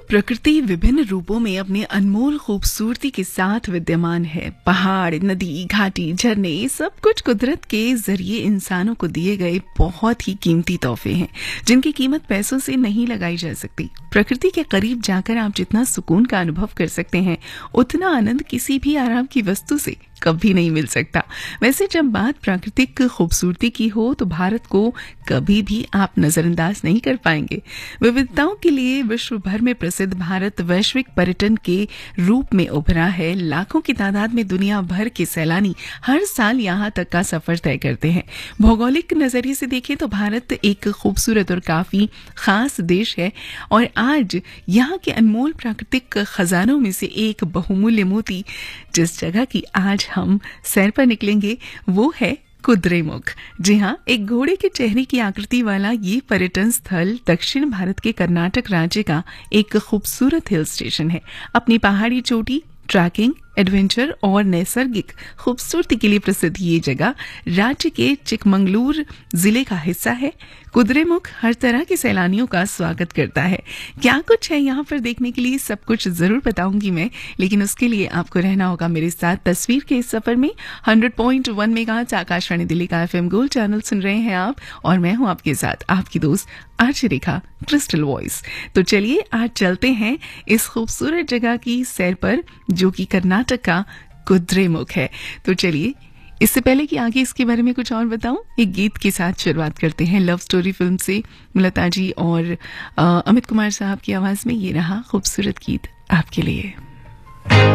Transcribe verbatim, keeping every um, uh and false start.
प्रकृति विभिन्न रूपों में अपने अनमोल खूबसूरती के साथ विद्यमान है। पहाड़, नदी, घाटी, झरने, सब कुछ कुदरत के जरिए इंसानों को दिए गए बहुत ही कीमती तोहफे हैं, जिनकी कीमत पैसों से नहीं लगाई जा सकती। प्रकृति के करीब जाकर आप जितना सुकून का अनुभव कर सकते हैं, उतना आनंद किसी भी आराम की वस्तु से कभी नहीं मिल सकता। वैसे जब बात प्राकृतिक खूबसूरती की हो तो भारत को कभी भी आप नजरअंदाज नहीं कर पाएंगे। विविधताओं के लिए विश्व भर में प्रसिद्ध भारत वैश्विक पर्यटन के रूप में उभरा है। लाखों की तादाद में दुनिया भर के सैलानी हर साल यहाँ तक का सफर तय करते हैं। भौगोलिक नजरिए से देखें तो भारत एक खूबसूरत और काफी खास देश है और आज यहाँ के अनमोल प्राकृतिक खजानों में से एक बहुमूल्य मोती जिस जगह की आज हम सैर पर निकलेंगे वो है कुद्रेमुख। जी हाँ, एक घोड़े के चेहरे की आकृति वाला ये पर्यटन स्थल दक्षिण भारत के कर्नाटक राज्य का एक खूबसूरत हिल स्टेशन है। अपनी पहाड़ी चोटी, ट्रैकिंग, एडवेंचर और नैसर्गिक खूबसूरती के लिए प्रसिद्ध ये जगह राज्य के चिकमंगलूर जिले का हिस्सा है। कुद्रेमुख हर तरह के सैलानियों का स्वागत करता है। क्या कुछ है यहाँ पर देखने के लिए, सब कुछ जरूर बताऊंगी मैं, लेकिन उसके लिए आपको रहना होगा मेरे साथ तस्वीर के इस सफर में। Hundred point one megahertz Akashvani Delhi का एफएम गोल्ड चैनल सुन रहे हैं आप, और मैं हूँ आपके साथ आपकी दोस्त आरजे रेखा, क्रिस्टल वॉइस। तो चलिए आज चलते हैं इस खूबसूरत जगह की सैर पर, जो कि कर्नाटक का कुद्रेमुख है। तो चलिए, इससे पहले कि आगे इसके बारे में कुछ और बताऊं, एक गीत के साथ शुरुआत करते हैं। लव स्टोरी फिल्म से लता जी और अमित कुमार साहब की आवाज में ये रहा खूबसूरत गीत आपके लिए।